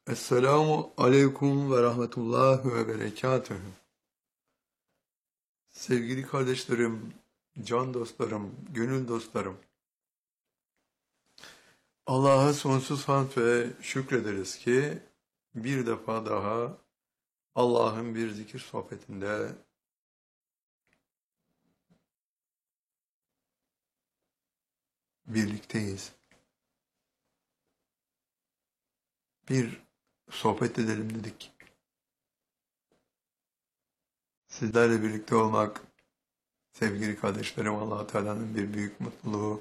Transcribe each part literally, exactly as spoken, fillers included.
Esselamu aleyküm ve rahmetullah ve berekatühü. Sevgili kardeşlerim, can dostlarım, gönül dostlarım. Allah'a sonsuz hamd ve şükrederiz ki bir defa daha Allah'ın bir zikir sohbetinde birlikteyiz. Bir sohbet edelim dedik. Sizlerle birlikte olmak, sevgili kardeşlerim, Allah Teala'nın bir büyük mutluluğu,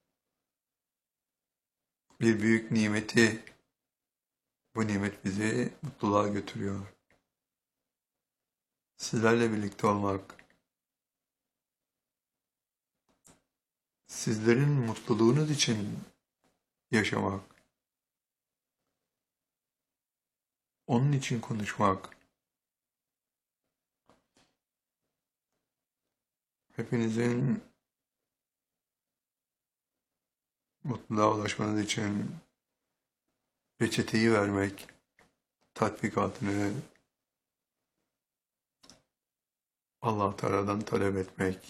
bir büyük nimeti. Bu nimet bizi mutluluğa götürüyor. Sizlerle birlikte olmak, sizlerin mutluluğunuz için yaşamak, onun için konuşmak, hepinizin mutluluğa ulaşmanız için reçeteyi vermek, tatbikatını Allah Teala'dan talep etmek.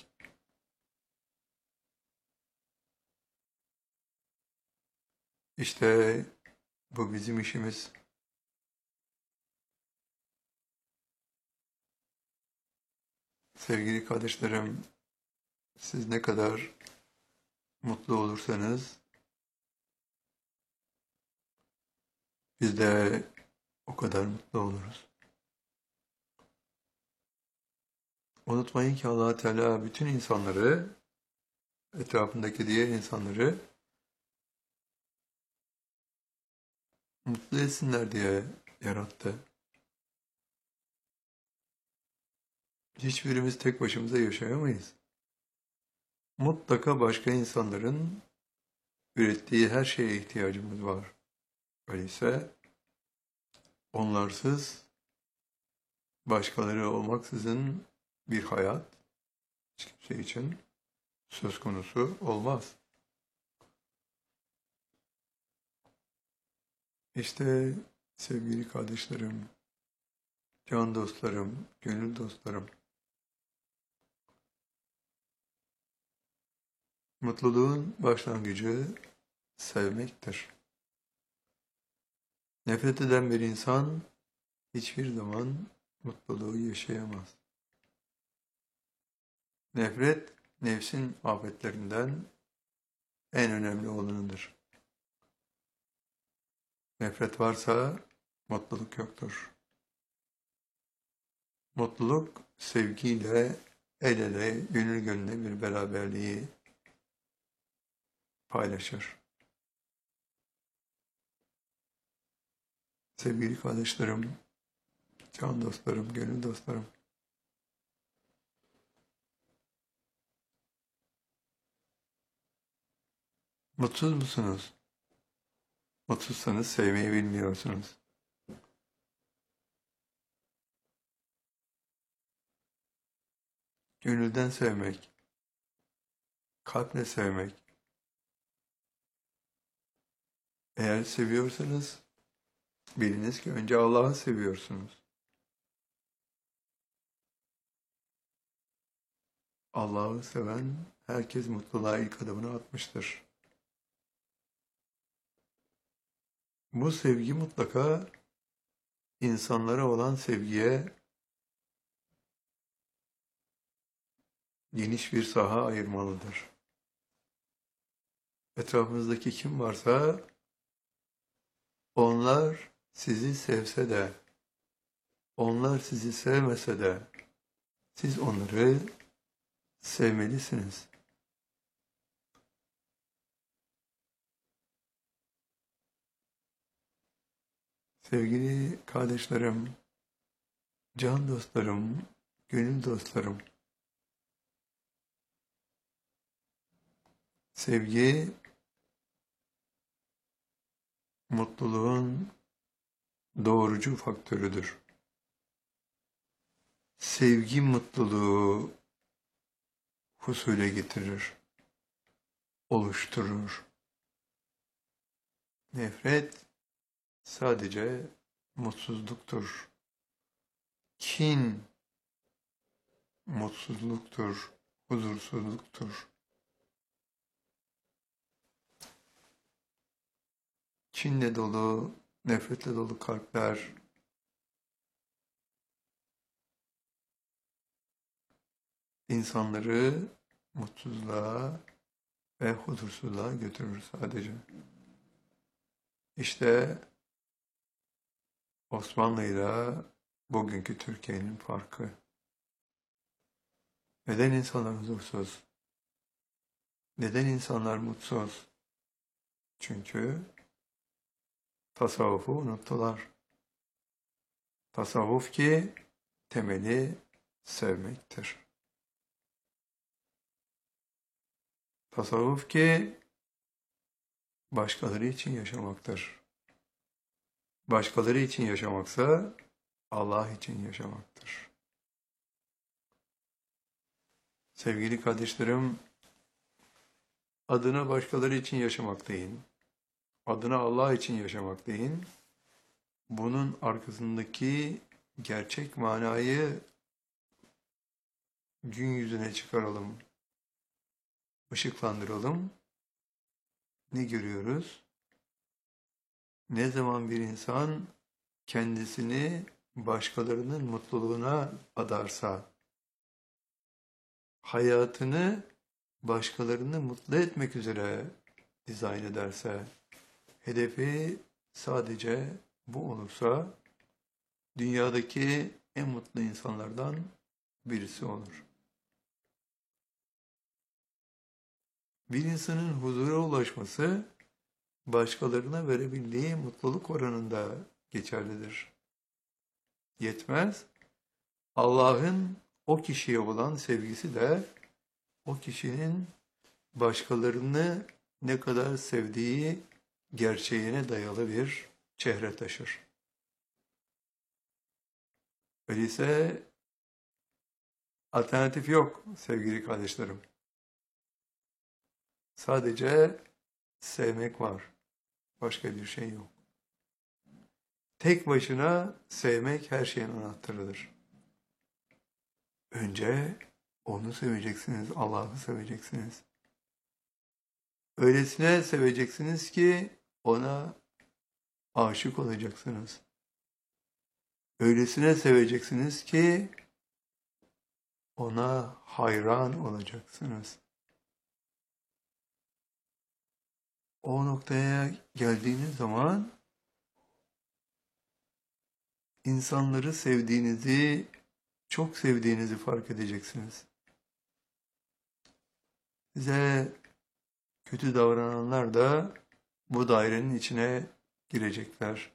İşte bu bizim işimiz. Sevgili kardeşlerim, siz ne kadar mutlu olursanız biz de o kadar mutlu oluruz. Unutmayın ki Allah Teala bütün insanları, etrafındaki diğer insanları mutlu etsinler diye yarattı. Hiçbirimiz tek başımıza yaşayamayız. Mutlaka başka insanların ürettiği her şeye ihtiyacımız var. Öyleyse onlarsız, başkaları olmaksızın bir hayat hiç kimse için söz konusu olmaz. İşte sevgili kardeşlerim, can dostlarım, gönül dostlarım, mutluluğun başlangıcı sevmektir. Nefret eden bir insan hiçbir zaman mutluluğu yaşayamaz. Nefret, nefsin afetlerinden en önemli olanıdır. Nefret varsa mutluluk yoktur. Mutluluk sevgiyle, el ele, gönül gönüle bir beraberliği paylaşır. Sevgili kardeşlerim, can dostlarım, gönül dostlarım. Mutsuz musunuz? Mutsuzsanız sevmeyi bilmiyorsunuz. Gönülden sevmek, kalple sevmek. Eğer seviyorsanız biliniz ki önce Allah'ı seviyorsunuz. Allah'ı seven herkes mutluluğa ilk adımını atmıştır. Bu sevgi mutlaka insanlara olan sevgiye geniş bir saha ayırmalıdır. Etrafınızdaki kim varsa onlar sizi sevse de, onlar sizi sevmese de siz onları sevmelisiniz. Sevgili kardeşlerim, can dostlarım, gönül dostlarım, sevgi, mutluluğun doğurucu faktörüdür. Sevgi mutluluğu husule getirir, oluşturur. Nefret, sadece mutsuzluktur. Kin mutsuzluktur, huzursuzluktur. Kinle dolu, nefretle dolu kalpler insanları mutsuzluğa ve huzursuzluğa götürür sadece. İşte Osmanlı ile bugünkü Türkiye'nin farkı. Neden insanlar huzursuz? Neden insanlar mutsuz? Çünkü tasavvufu unuttular. Tasavvuf ki temeli sevmektir. Tasavvuf ki başkaları için yaşamaktır. Başkaları için yaşamaksa Allah için yaşamaktır. Sevgili kardeşlerim, adına başkaları için yaşamak deyin, adına Allah için yaşamak deyin, bunun arkasındaki gerçek manayı gün yüzüne çıkaralım, ışıklandıralım. Ne görüyoruz? Ne zaman bir insan kendisini başkalarının mutluluğuna adarsa, hayatını başkalarını mutlu etmek üzere dizayn ederse, hedefi sadece bu olursa, dünyadaki en mutlu insanlardan birisi olur. Bir insanın huzura ulaşması, başkalarına verebildiği mutluluk oranında geçerlidir. Yetmez, Allah'ın o kişiye olan sevgisi de, o kişinin başkalarını ne kadar sevdiği gerçeğine dayalı bir çehre taşır. Öyleyse alternatif yok sevgili kardeşlerim. Sadece sevmek var. Başka bir şey yok. Tek başına sevmek her şeyin anahtarıdır. Önce onu seveceksiniz, Allah'ı seveceksiniz. Öylesine seveceksiniz ki ona aşık olacaksınız. Öylesine seveceksiniz ki ona hayran olacaksınız. O noktaya geldiğiniz zaman insanları sevdiğinizi, çok sevdiğinizi fark edeceksiniz. Size kötü davrananlar da bu dairenin içine girecekler.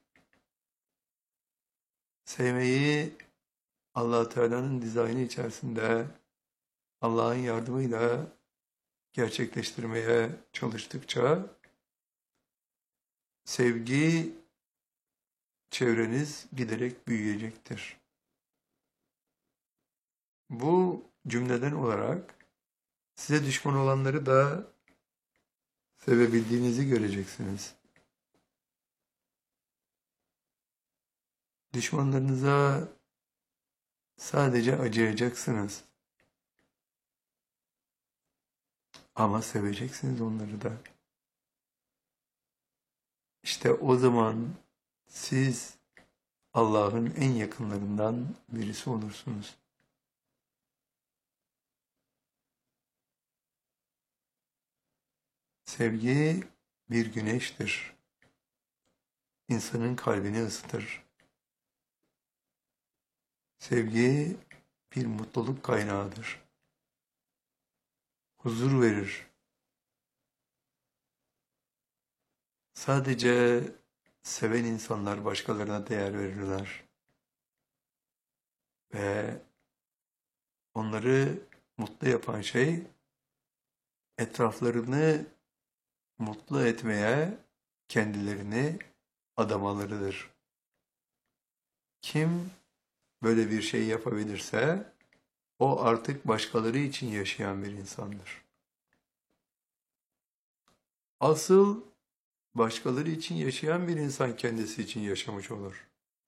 Sevmeyi Allah Teala'nın dizaynı içerisinde Allah'ın yardımıyla gerçekleştirmeye çalıştıkça sevgi çevreniz giderek büyüyecektir. Bu cümleden olarak size düşman olanları da sevebildiğinizi göreceksiniz. Düşmanlarınıza sadece acıyacaksınız. Ama seveceksiniz onları da. İşte o zaman siz Allah'ın en yakınlarından birisi olursunuz. Sevgi bir güneştir. İnsanın kalbini ısıtır. Sevgi bir mutluluk kaynağıdır. Huzur verir. Sadece seven insanlar başkalarına değer verirler. Ve onları mutlu yapan şey, etraflarını mutlu etmeye kendilerini adamalarıdır. Kim böyle bir şey yapabilirse, o artık başkaları için yaşayan bir insandır. Asıl Başkaları için yaşayan bir insan kendisi için yaşamış olur.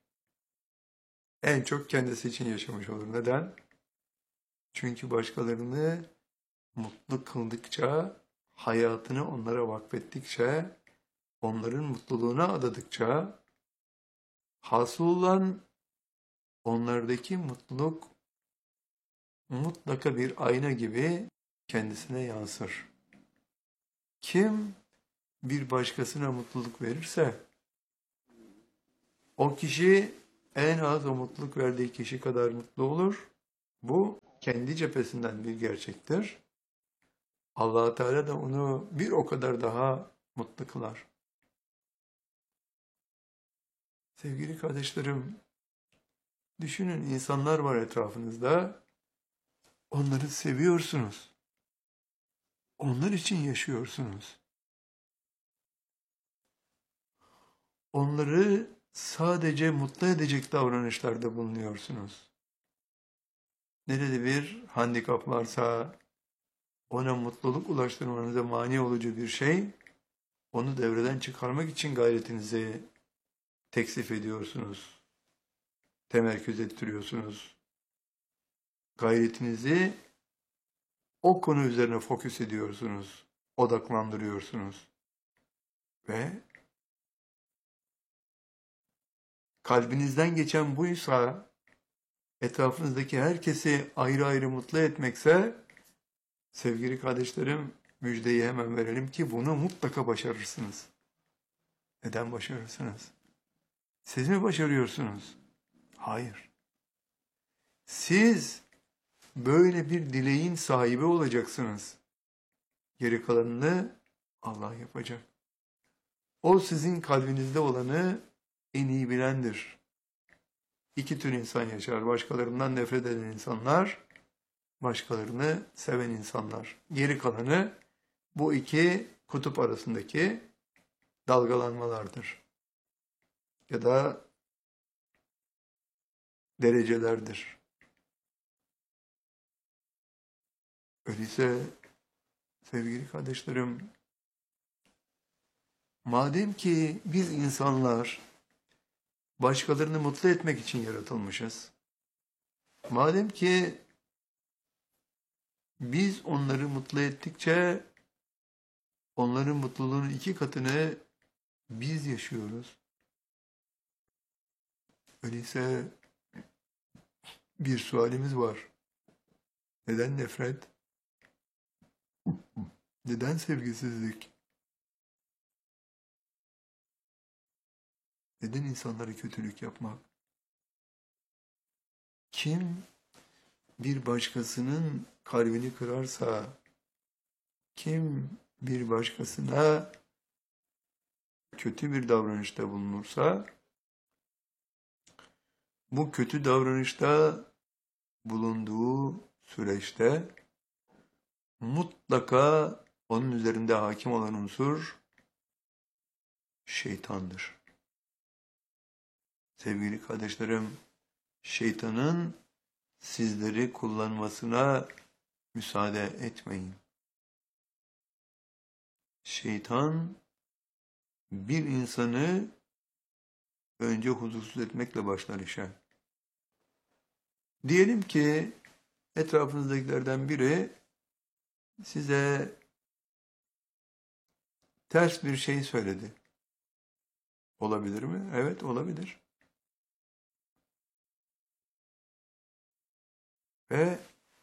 En çok kendisi için yaşamış olur. Neden? Çünkü başkalarını mutlu kıldıkça, hayatını onlara vakfettikçe, onların mutluluğuna adadıkça, hasıl olan onlardaki mutluluk mutlaka bir ayna gibi kendisine yansır. Kim bir başkasına mutluluk verirse, o kişi en az o mutluluk verdiği kişi kadar mutlu olur. Bu kendi cephesinden bir gerçektir. Allah Teala da onu bir o kadar daha mutlu kılar. Sevgili kardeşlerim, düşünün, insanlar var etrafınızda. Onları seviyorsunuz. Onlar için yaşıyorsunuz. Onları sadece mutlu edecek davranışlarda bulunuyorsunuz. Nerede bir handikap varsa, ona mutluluk ulaştırmanıza mani olucu bir şey, onu devreden çıkarmak için gayretinizi teksif ediyorsunuz. Temerküz ettiriyorsunuz. Gayretinizi o konu üzerine fokus ediyorsunuz. Odaklandırıyorsunuz. Ve kalbinizden geçen buysa, etrafınızdaki herkesi ayrı ayrı mutlu etmekse, sevgili kardeşlerim, müjdeyi hemen verelim ki bunu mutlaka başarırsınız. Neden başarırsınız? Siz mi başarıyorsunuz? Hayır. Siz böyle bir dileğin sahibi olacaksınız. Geri kalanını Allah yapacak. O sizin kalbinizde olanı en iyi bilendir. İki tür insan yaşar. Başkalarından nefret eden insanlar, başkalarını seven insanlar. Geri kalanı bu iki kutup arasındaki dalgalanmalardır. Ya da derecelerdir. Öyleyse sevgili kardeşlerim, madem ki biz insanlar başkalarını mutlu etmek için yaratılmışız, madem ki biz onları mutlu ettikçe onların mutluluğunun iki katını biz yaşıyoruz. Öyleyse bir sualimiz var. Neden nefret? Neden sevgisizlik? Neden insanlara kötülük yapmak? Kim bir başkasının kalbini kırarsa, kim bir başkasına kötü bir davranışta bulunursa, bu kötü davranışta bulunduğu süreçte mutlaka onun üzerinde hakim olan unsur şeytandır. Sevgili kardeşlerim, şeytanın sizleri kullanmasına müsaade etmeyin. Şeytan bir insanı önce huzursuz etmekle başlar işe. Diyelim ki etrafınızdakilerden biri size ters bir şey söyledi. Olabilir mi? Evet, olabilir. Ve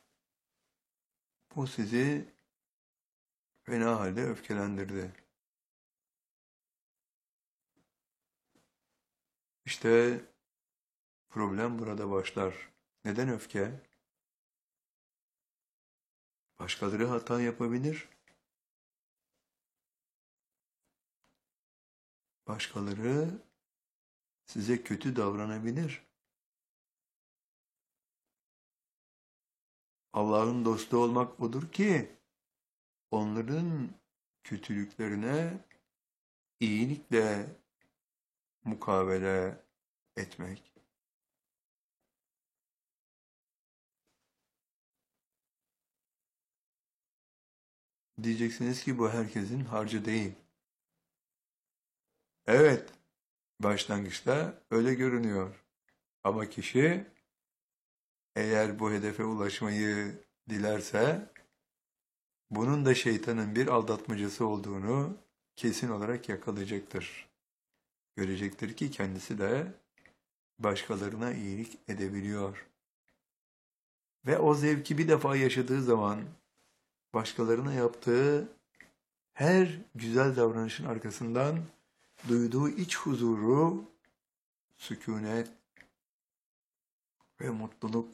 bu sizi fena halde öfkelendirdi. İşte problem burada başlar. Neden öfke? Başkaları hata yapabilir. Başkaları size kötü davranabilir. Allah'ın dostu olmak odur ki onların kötülüklerine iyilikle mukabele etmek. Diyeceksiniz ki bu herkesin harcı değil. Evet, başlangıçta öyle görünüyor. Ama kişi eğer bu hedefe ulaşmayı dilerse, bunun da şeytanın bir aldatmacası olduğunu kesin olarak yakalayacaktır. Görecektir ki kendisi de başkalarına iyilik edebiliyor. Ve o zevki bir defa yaşadığı zaman başkalarına yaptığı her güzel davranışın arkasından duyduğu iç huzuru, sükunet ve mutluluk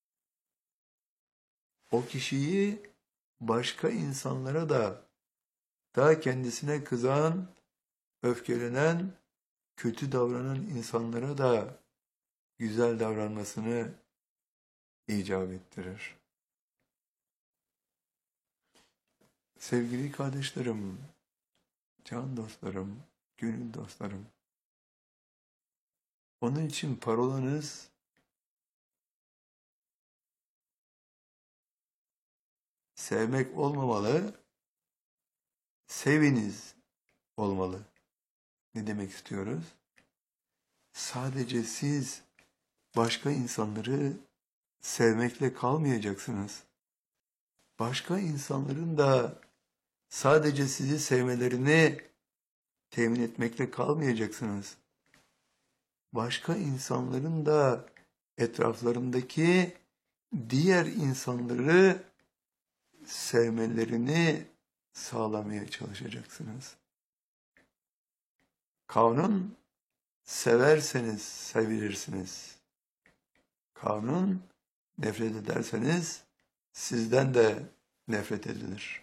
o kişiyi başka insanlara da, daha kendisine kızan, öfkelenen, kötü davranan insanlara da güzel davranmasını icap ettirir. Sevgili kardeşlerim, can dostlarım, gönül dostlarım, onun için parolanız sevmek olmamalı, seviniz olmalı. Ne demek istiyoruz? Sadece siz başka insanları sevmekle kalmayacaksınız. Başka insanların da sadece sizi sevmelerini temin etmekle kalmayacaksınız. Başka insanların da etraflarındaki diğer insanları sevmelerini sağlamaya çalışacaksınız. Kanun, severseniz sevilirsiniz. Kanun, nefret ederseniz sizden de nefret edilir.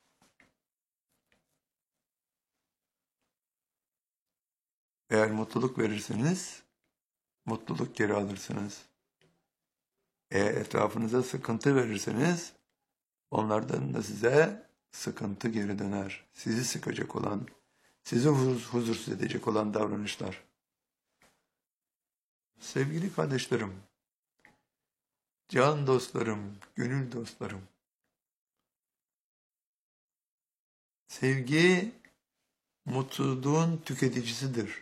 Eğer mutluluk verirseniz, mutluluk geri alırsınız. Eğer etrafınıza sıkıntı verirseniz, onlardan da size sıkıntı geri döner. Sizi sıkacak olan, sizi huzursuz edecek olan davranışlar. Sevgili kardeşlerim, can dostlarım, gönül dostlarım, sevgi mutluluğun tüketicisidir.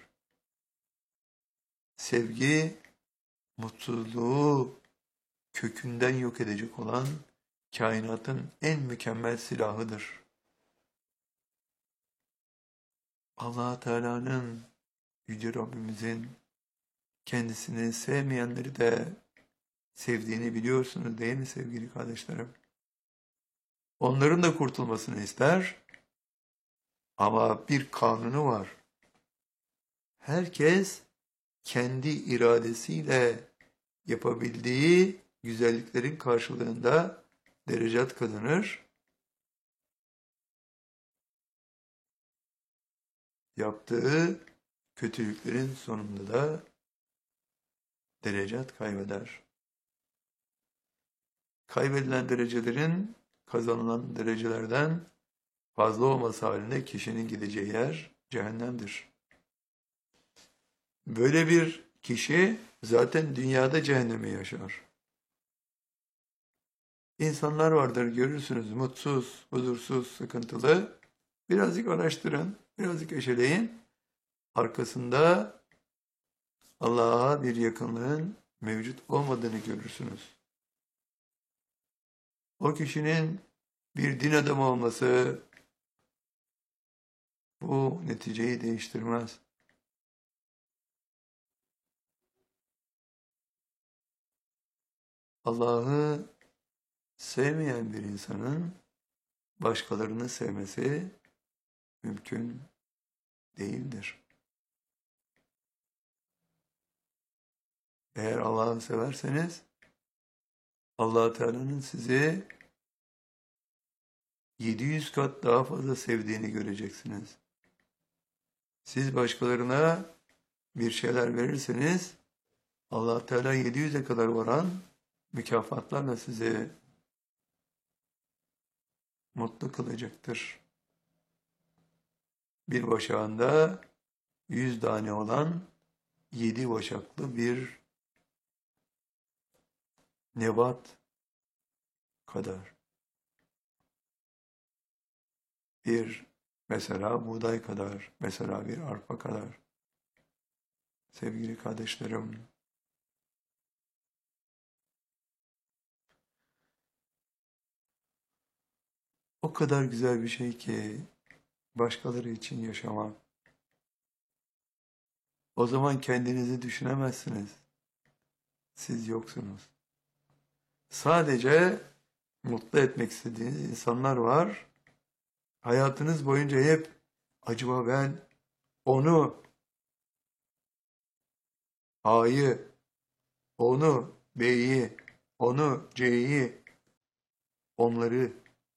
Sevgi mutluluğu kökünden yok edecek olan kainatın en mükemmel silahıdır. Allah Teala'nın, Yüce Rabbimizin kendisini sevmeyenleri de sevdiğini biliyorsunuz değil mi sevgili kardeşlerim? Onların da kurtulmasını ister ama bir kanunu var. Herkes kendi iradesiyle yapabildiği güzelliklerin karşılığında derecat kazanır. Yaptığı kötülüklerin sonunda da derecat kaybeder. Kaybedilen derecelerin kazanılan derecelerden fazla olması halinde kişinin gideceği yer cehennemdir. Böyle bir kişi zaten dünyada cehennemi yaşar. İnsanlar vardır görürsünüz mutsuz, huzursuz, sıkıntılı. Birazcık araştırın, birazcık eşeleyin. Arkasında Allah'a bir yakınlığın mevcut olmadığını görürsünüz. O kişinin bir din adamı olması bu neticeyi değiştirmez. Allah'ı sevmeyen bir insanın başkalarını sevmesi mümkün değildir. Eğer Allah'ı severseniz Allah Teala'nın sizi yedi yüz kat daha fazla sevdiğini göreceksiniz. Siz başkalarına bir şeyler verirseniz Allah Teala yedi yüze kadar varan mükafatlarla sizi mutlu kılacaktır. Bir başağında yüz tane olan yedi başaklı bir nebat kadar. Bir Mesela buğday kadar, mesela bir arpa kadar. Sevgili kardeşlerim, o kadar güzel bir şey ki başkaları için yaşamak. O zaman kendinizi düşünemezsiniz. Siz yoksunuz. Sadece mutlu etmek istediğiniz insanlar var. Hayatınız boyunca hep acaba ben onu, A'yı, onu, B'yi, onu, C'yi, onları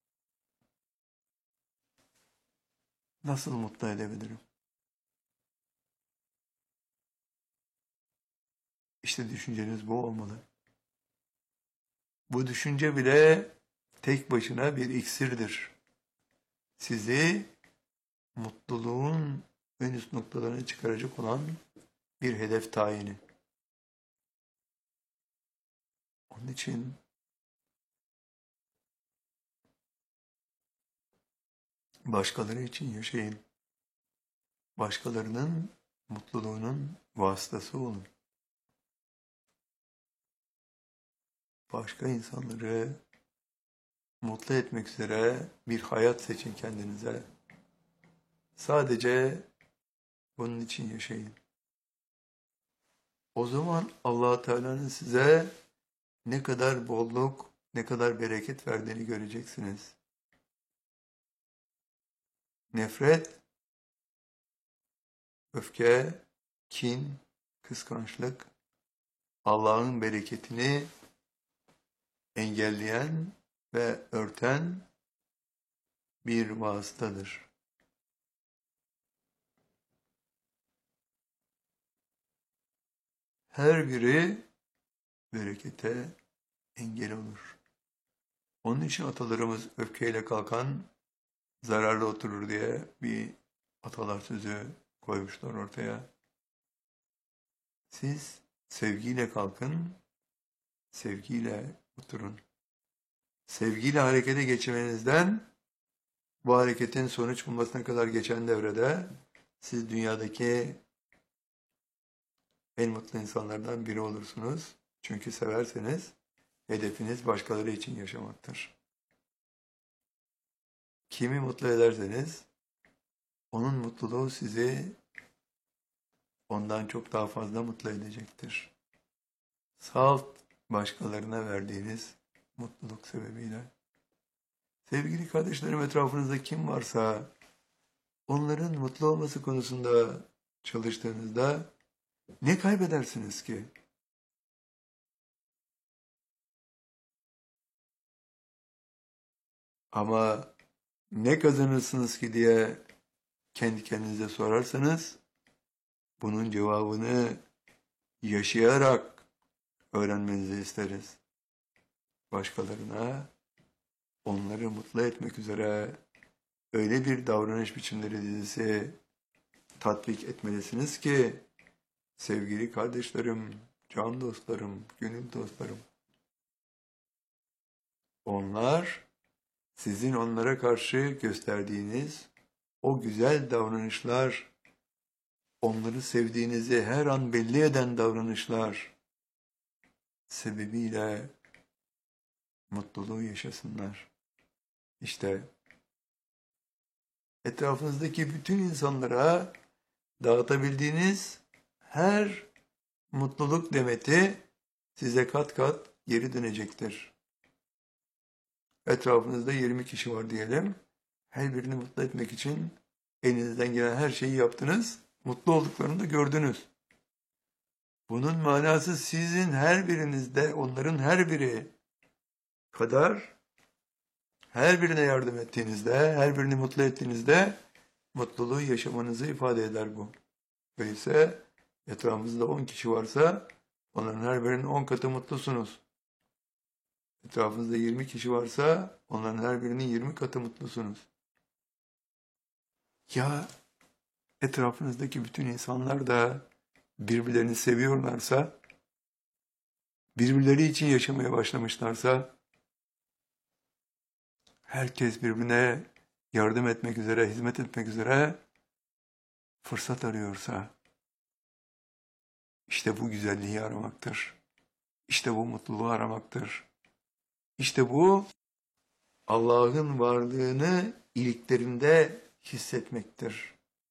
nasıl mutlu edebilirim? İşte düşünceniz bu olmalı. Bu düşünce bile tek başına bir iksirdir. Sizi mutluluğun en üst noktalarına çıkaracak olan bir hedef tayini. Onun için başkaları için yaşayın. Başkalarının mutluluğunun vasıtası olun. Başka insanları mutlu etmek üzere bir hayat seçin kendinize. Sadece bunun için yaşayın. O zaman Allah Teala'nın size ne kadar bolluk, ne kadar bereket verdiğini göreceksiniz. Nefret, öfke, kin, kıskançlık, Allah'ın bereketini engelleyen ve örten bir vasıtadır. Her biri berekete engel olur. Onun için atalarımız öfkeyle kalkan zararlı oturur diye bir atalar sözü koymuşlar ortaya. Siz sevgiyle kalkın, sevgiyle oturun. Sevgiyle harekete geçmenizden bu hareketin sonuç bulmasına kadar geçen devrede siz dünyadaki en mutlu insanlardan biri olursunuz. Çünkü severseniz hedefiniz başkaları için yaşamaktır. Kimi mutlu ederseniz onun mutluluğu sizi ondan çok daha fazla mutlu edecektir. Salt başkalarına verdiğiniz mutluluk sebebiyle. Sevgili kardeşlerim, etrafınızda kim varsa onların mutlu olması konusunda çalıştığınızda ne kaybedersiniz ki? Ama ne kazanırsınız ki diye kendi kendinize sorarsanız bunun cevabını yaşayarak öğrenmenizi isteriz. Başkalarına onları mutlu etmek üzere öyle bir davranış biçimleri dizisi tatbik etmelisiniz ki sevgili kardeşlerim, can dostlarım, gönül dostlarım, onlar sizin onlara karşı gösterdiğiniz o güzel davranışlar, onları sevdiğinizi her an belli eden davranışlar sebebiyle mutluluğu yaşasınlar. İşte etrafınızdaki bütün insanlara dağıtabildiğiniz her mutluluk demeti size kat kat geri dönecektir. Etrafınızda yirmi kişi var diyelim. Her birini mutlu etmek için elinizden gelen her şeyi yaptınız. Mutlu olduklarını da gördünüz. Bunun manası sizin her birinizde onların her biri kadar her birine yardım ettiğinizde, her birini mutlu ettiğinizde mutluluğu yaşamanızı ifade eder bu. Öyleyse etrafınızda on kişi varsa onların her birinin on katı mutlusunuz. Etrafınızda yirmi kişi varsa onların her birinin yirmi katı mutlusunuz. Ya etrafınızdaki bütün insanlar da birbirlerini seviyorlarsa, birbirleri için yaşamaya başlamışlarsa, herkes birbirine yardım etmek üzere, hizmet etmek üzere fırsat arıyorsa, işte bu güzelliği aramaktır. İşte bu mutluluğu aramaktır. İşte bu Allah'ın varlığını iliklerinde hissetmektir.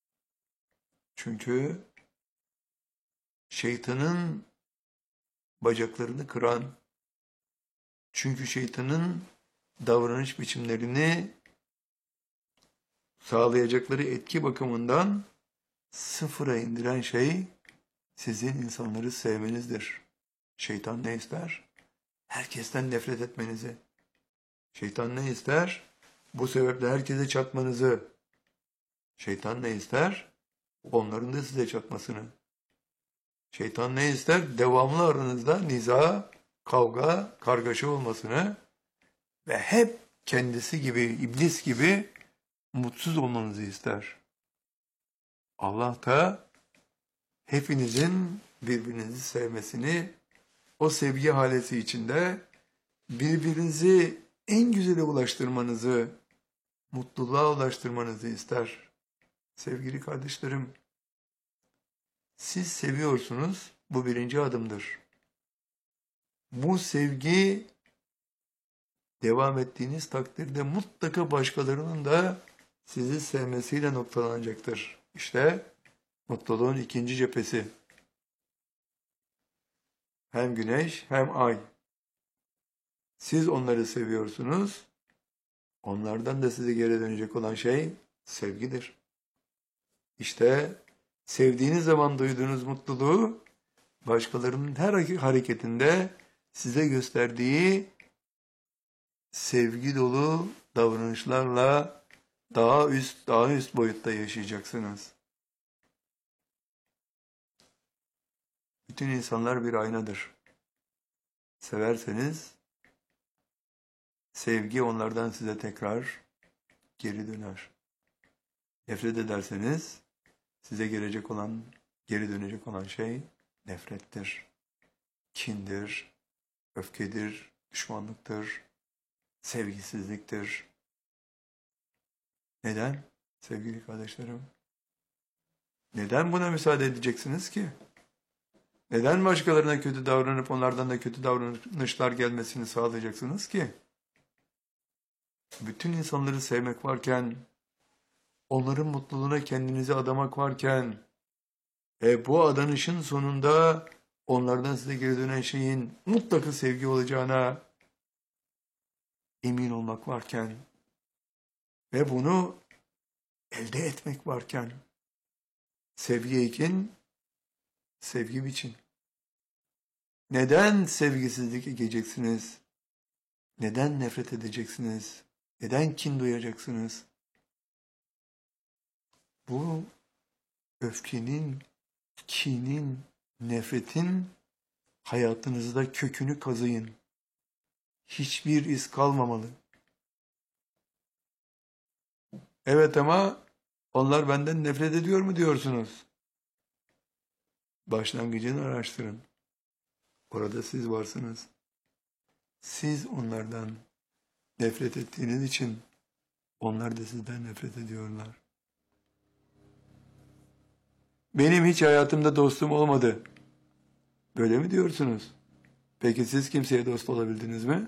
Çünkü şeytanın bacaklarını kıran, çünkü şeytanın davranış biçimlerini sağlayacakları etki bakımından sıfıra indiren şey sizin insanları sevmenizdir. Şeytan ne ister? Herkesten nefret etmenizi. Şeytan ne ister? Bu sebeple herkese çatmanızı. Şeytan ne ister? Onların da size çatmasını. Şeytan ne ister? Devamlı aranızda niza, kavga, kargaşa olmasını ve hep kendisi gibi, iblis gibi mutsuz olmanızı ister. Allah da hepinizin birbirinizi sevmesini, o sevgi haleti içinde birbirinizi en güzele ulaştırmanızı, mutluluğa ulaştırmanızı ister. Sevgili kardeşlerim, siz seviyorsunuz, bu birinci adımdır. Bu sevgi devam ettiğiniz takdirde mutlaka başkalarının da sizi sevmesiyle noktalanacaktır. İşte mutluluğun ikinci cephesi. Hem güneş hem ay. Siz onları seviyorsunuz, onlardan da size geri dönecek olan şey sevgidir. İşte sevdiğiniz zaman duyduğunuz mutluluğu başkalarının her hareketinde size gösterdiği sevgi dolu davranışlarla daha üst, daha üst boyutta yaşayacaksınız. Bütün insanlar bir aynadır. Severseniz sevgi onlardan size tekrar geri döner. Nefret ederseniz size gelecek olan, geri dönecek olan şey nefrettir, kindir, öfkedir, düşmanlıktır, sevgisizliktir. Neden? Sevgili kardeşlerim, neden buna müsaade edeceksiniz ki? Neden başkalarına kötü davranıp onlardan da kötü davranışlar gelmesini sağlayacaksınız ki? Bütün insanları sevmek varken, onların mutluluğuna kendinizi adamak varken, e, bu adanışın sonunda onlardan size geri dönen şeyin mutlaka sevgi olacağına emin olmak varken ve bunu elde etmek varken, sevgi ekin, sevgi biçin. Neden sevgisizlik ekeceksiniz? Neden nefret edeceksiniz? Neden kin duyacaksınız? Bu öfkenin, kinin, nefretin hayatınızda kökünü kazıyın. Hiçbir iz kalmamalı. Evet ama onlar benden nefret ediyor mu diyorsunuz? Başlangıcını araştırın. Orada siz varsınız. Siz onlardan nefret ettiğiniz için onlar da sizden nefret ediyorlar. Benim hiç hayatımda dostum olmadı. Böyle mi diyorsunuz? Peki siz kimseye dost olabildiniz mi?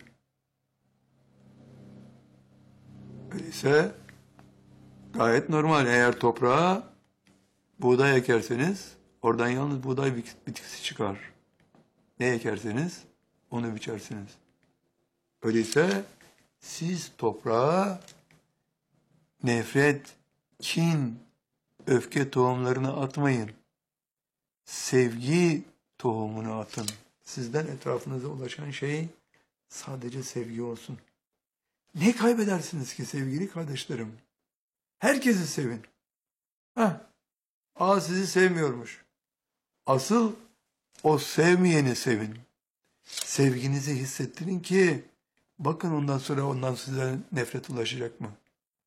Öyleyse gayet normal. Eğer toprağa buğday ekerseniz oradan yalnız buğday bitkisi çıkar. Ne ekerseniz onu biçersiniz. Öyleyse siz toprağa nefret, kin, öfke tohumlarını atmayın. Sevgi tohumunu atın. Sizden etrafınıza ulaşan şey sadece sevgi olsun. Ne kaybedersiniz ki sevgili kardeşlerim? Herkesi sevin. Heh. Aa sizi sevmiyormuş. Asıl o sevmeyeni sevin. Sevginizi hissettirin ki bakın ondan sonra ondan size nefret ulaşacak mı?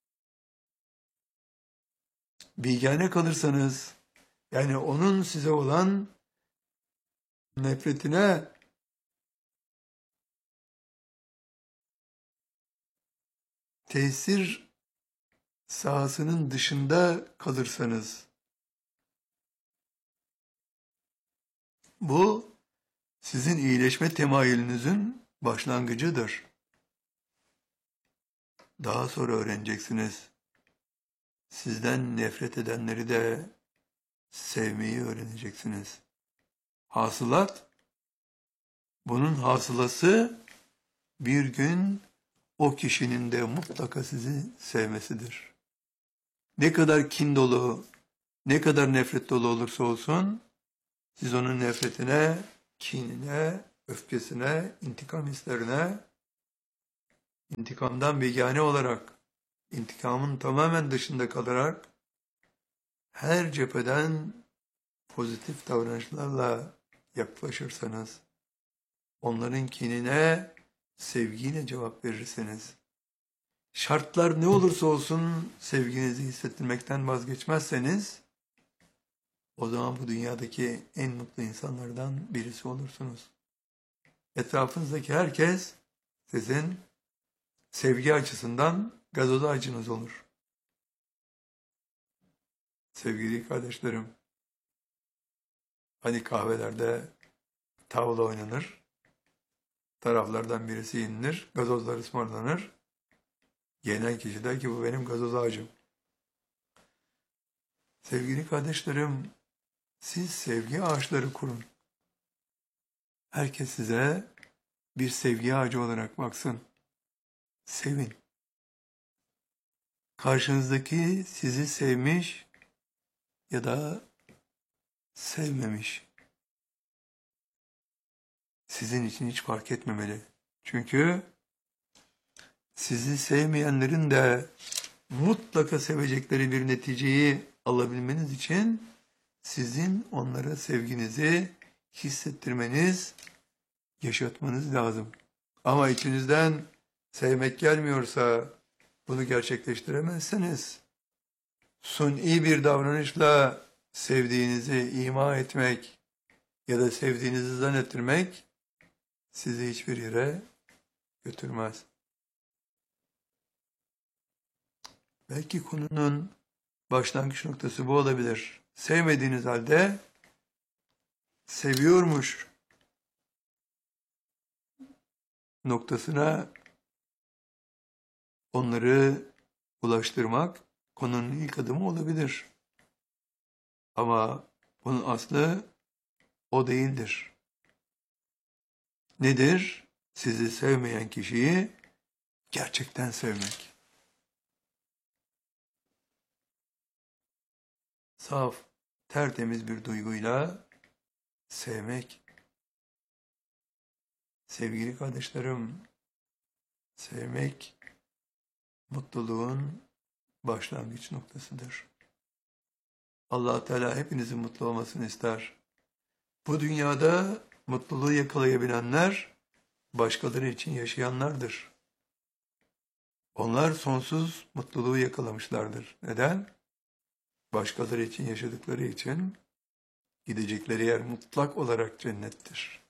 Bilgâne kalırsanız, yani onun size olan nefretine tesir sahasının dışında kalırsanız, bu sizin iyileşme temayülünüzün başlangıcıdır. Daha sonra öğreneceksiniz. Sizden nefret edenleri de sevmeyi öğreneceksiniz. Hasılat, bunun hasılası bir gün o kişinin de mutlaka sizi sevmesidir. Ne kadar kin dolu, ne kadar nefret dolu olursa olsun, siz onun nefretine, kinine, öfkesine, intikam hislerine, intikamdan begane olarak, intikamın tamamen dışında kalarak, her cepheden pozitif davranışlarla yaklaşırsanız, onların kinine, sevgiyle cevap verirseniz, şartlar ne olursa olsun sevginizi hissettirmekten vazgeçmezseniz, o zaman bu dünyadaki en mutlu insanlardan birisi olursunuz. Etrafınızdaki herkes sizin sevgi açısından gazoz ağacınız olur. Sevgili kardeşlerim, hani kahvelerde tavla oynanır, taraflardan birisi yenilir, gazozlar ısmarlanır. Yenen kişi der ki bu benim gazoz ağacım. Sevgili kardeşlerim, siz sevgi ağaçları kurun. Herkes size bir sevgi ağacı olarak baksın. Sevin. Karşınızdaki sizi sevmiş ya da sevmemiş. Sizin için hiç fark etmemeli. Çünkü sizi sevmeyenlerin de mutlaka sevecekleri bir neticeyi alabilmeniz için sizin onlara sevginizi hissettirmeniz, yaşatmanız lazım. Ama içinizden sevmek gelmiyorsa, bunu gerçekleştiremezseniz, suni bir davranışla sevdiğinizi ima etmek ya da sevdiğinizi zannettirmek sizi hiçbir yere götürmez. Belki konunun başlangıç noktası bu olabilir. Sevmediğiniz halde seviyormuş noktasına onları ulaştırmak konunun ilk adımı olabilir. Ama bunun aslı o değildir. Nedir? Sizi sevmeyen kişiyi gerçekten sevmek. Saf, tertemiz bir duyguyla sevmek. Sevgili kardeşlerim, sevmek mutluluğun başlangıç noktasıdır. Allah Teala hepinizin mutlu olmasını ister. Bu dünyada mutluluğu yakalayabilenler başkaları için yaşayanlardır. Onlar sonsuz mutluluğu yakalamışlardır. Neden? Başkaları için yaşadıkları için gidecekleri yer mutlak olarak cennettir.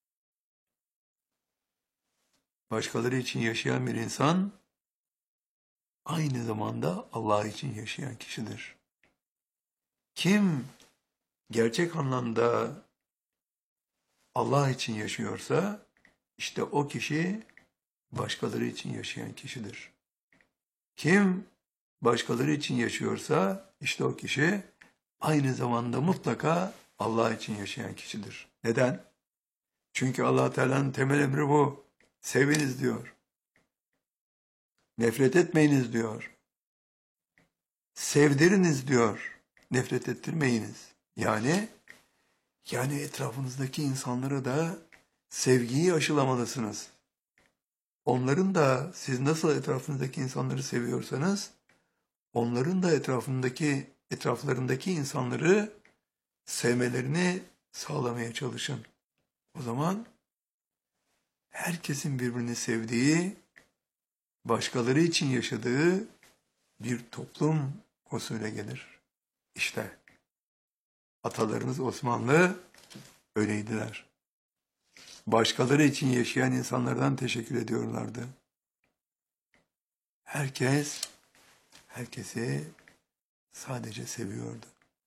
Başkaları için yaşayan bir insan aynı zamanda Allah için yaşayan kişidir. Kim gerçek anlamda Allah için yaşıyorsa işte o kişi başkaları için yaşayan kişidir. Kim başkaları için yaşıyorsa işte o kişi aynı zamanda mutlaka Allah için yaşayan kişidir. Neden? Çünkü Allah Teala'nın temel emri bu. Seviniz diyor. Nefret etmeyiniz diyor. Sevdiriniz diyor. Nefret ettirmeyiniz. Yani yani etrafınızdaki insanlara da sevgiyi aşılamalısınız. Onların da siz nasıl etrafınızdaki insanları seviyorsanız onların da etrafındaki etraflarındaki insanları sevmelerini sağlamaya çalışın. O zaman herkesin birbirini sevdiği, başkaları için yaşadığı bir toplum usulüne gelir. İşte atalarınız Osmanlı öyleydiler. Başkaları için yaşayan insanlardan teşekkür ediyorlardı. Herkes herkesi sadece seviyordu.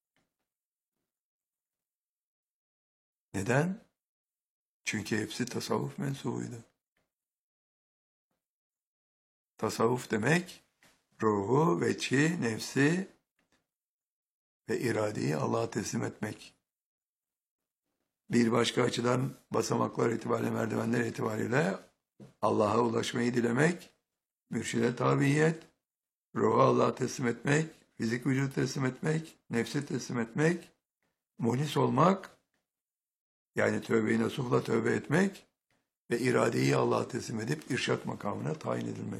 Neden? Çünkü hepsi tasavvuf mensubuydu. Tasavvuf demek ruhu, veçhi, nefsi ve iradeyi Allah'a teslim etmek. Bir başka açıdan basamaklar itibariyle, merdivenler itibariyle Allah'a ulaşmayı dilemek, mürşide tabiyet, ruhu Allah'a teslim etmek, fizik vücudu teslim etmek, nefsi teslim etmek, muhlis olmak, yani tövbe-i nasuhla tövbe etmek ve iradeyi Allah'a teslim edip irşat makamına tayin edilmek.